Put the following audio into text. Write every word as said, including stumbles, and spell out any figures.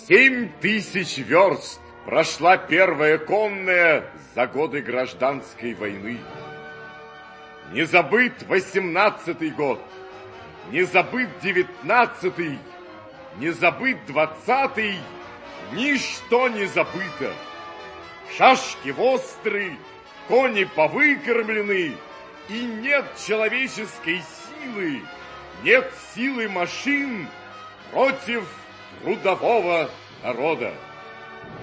Семь тысяч верст прошла первая конная за годы гражданской войны. Не забыт восемнадцатый год, не забыт девятнадцатый, не забыт двадцатый, ничто не забыто. Шашки востры, кони повыкормлены, и нет человеческой силы, нет силы машин против трудового народа.